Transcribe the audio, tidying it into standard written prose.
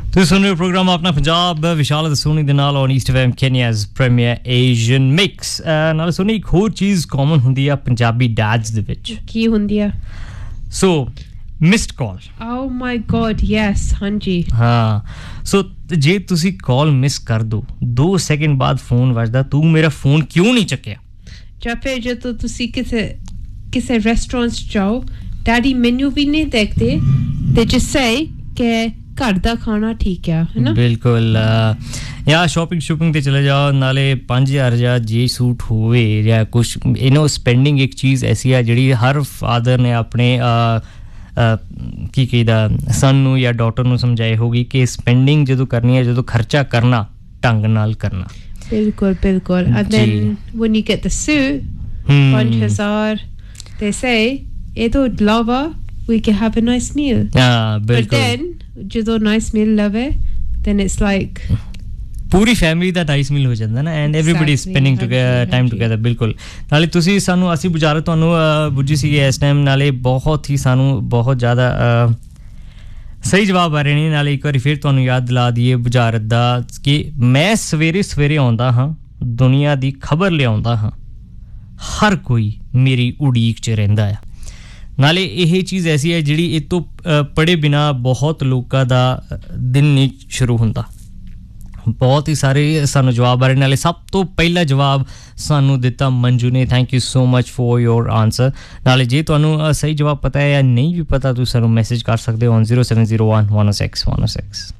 ਤੁਸੀਂ ਸੁਣ ਰਹੇ ਹੋ ਪ੍ਰੋਗਰਾਮ ਆਪਣਾ ਪੰਜਾਬ ਵਿਸ਼ਾਲ ਦਸੂਨੀ ਦੇ ਨਾਲ on East FM ਕੈਨਿਆਜ਼ premier Asian mix ਨਾਲ ਸੁਣੀ ਇੱਕ ਹੋਰ ਚੀਜ਼ ਕਾਮਨ ਹੁੰਦੀ ਆ ਪੰਜਾਬੀ ਡੈਡਸ ਦੇ ਵਿੱਚ ਕੀ ਹੁੰਦੀ ਆ ਸੋ ਮਿਸਡ ਕਾਲ ਓ ਮਾਈ ਗॉड ਯੈਸ ਹਾਂਜੀ ਹਾਂ ਸੋ ਜੇ ਤੁਸੀਂ ਕਾਲ ਮਿਸ ਕਰ ਦੋ 2 ਸੈਕਿੰਡ ਬਾਅਦ ਫੋਨ ਵੱਜਦਾ ਤੂੰ ਮੇਰਾ ਫੋਨ ਕਿਉਂ ਨਹੀਂ ਚੱਕਿਆ ਜਾਂ ਫਿਰ ਜਦੋਂ ਤੁਸੀਂ ਕਿਸੇ ਰੈਸਟੋਰੈਂਟ 'ਚ ਜਾਓ ਡੈਡੀ ਮੈਨੂ ਵੀ ਨਹੀਂ ਦੇਖਦੇ they just say ਕਿ ਘਰ ਦਾ ਖਾਣਾ ਠੀਕ ਆ ਹੈ ਨਾ ਬਿਲਕੁਲ ਯਾ ਸ਼ਾਪਿੰਗ ਤੇ ਚਲੇ ਜਾਓ ਨਾਲੇ 5000 ਜਾਂ ਜੇ ਸੂਟ ਹੋਵੇ ਜਾਂ ਕੁਝ ਸਪੈਂਡਿੰਗ ਇੱਕ ਚੀਜ਼ ਐਸੀ ਆ ਜਿਹੜੀ ਹਰ ਫਾਦਰ ਨੇ ਆਪਣੇ ਕੀ ਕਹੀਦਾ ਸਨ ਨੂੰ ਜਾਂ ਡਾਟਰ ਨੂੰ ਸਮਝਾਏ ਹੋਗੀ ਕਿ ਸਪੈਂਡਿੰਗ ਜਦੋਂ ਕਰਨੀ ਹੈ ਜਦੋਂ ਖਰਚਾ ਕਰਨਾ ਢੰਗ ਨਾਲ ਕਰਨਾ ਬਿਲਕੁਲ and then when you get the suit 5000 they say ਇਹ ਤਾਂ ਲਵਾ we can have a nice meal ਬਿਲਕੁਲ but then ਜਦੋਂ nice meal ਲਵੇ then it's like Puri family the nice ਮੀਲ ਹੋ ਜਾਂਦਾ ਨਾ and everybody spending time together ਬਿਲਕੁਲ ਨਾਲੇ ਤੁਸੀਂ ਸਾਨੂੰ ਅਸੀਂ ਬੁਝਾਰਤ ਤੁਹਾਨੂੰ ਬੁੱਝੀ ਸੀ ਇਸ ਟਾਈਮ ਨਾਲੇ ਬਹੁਤ ਹੀ ਸਾਨੂੰ ਬਹੁਤ ਜ਼ਿਆਦਾ ਸਹੀ ਜਵਾਬ ਆ ਰਹੇ ਨੇ ਨਾਲੇ ਇੱਕ ਵਾਰੀ ਫਿਰ ਤੁਹਾਨੂੰ ਯਾਦ ਦਿਲਾ ਦਈਏ ਬੁਝਾਰਤ ਦਾ ਕਿ ਮੈਂ ਸਵੇਰੇ ਆਉਂਦਾ ਹਾਂ ਦੁਨੀਆ ਦੀ ਖਬਰ ਲਿਆਉਂਦਾ ਹਾਂ ਹਰ ਕੋਈ ਮੇਰੀ ਉਡੀਕ 'ਚ ਰਹਿੰਦਾ ਆ ਨਾਲੇ ਇਹ ਚੀਜ਼ ਐਸੀ ਹੈ ਜਿਹੜੀ ਇਹ ਤੋਂ ਪੜੇ ਬਿਨਾ ਬਹੁਤ ਲੋਕਾਂ ਦਾ ਦਿਨ ਨਹੀਂ ਸ਼ੁਰੂ ਹੁੰਦਾ ਬਹੁਤ ਹੀ ਸਾਰੇ ਸਾਨੂੰ ਜਵਾਬ ਆ ਰਹੇ ਨਾਲੇ ਸਭ ਤੋਂ ਪਹਿਲਾ ਜਵਾਬ ਸਾਨੂੰ ਦਿੱਤਾ ਮੰਜੂ ਨੇ thank you so much for your answer ਨਾਲੇ ਜੇ ਤੁਹਾਨੂੰ ਸਹੀ ਜਵਾਬ ਪਤਾ ਹੈ ਜਾਂ ਨਹੀਂ ਵੀ ਪਤਾ ਤੁਸੀਂ ਸਾਨੂੰ ਮੈਸੇਜ ਕਰ ਸਕਦੇ ਹੋ on 0701 106 106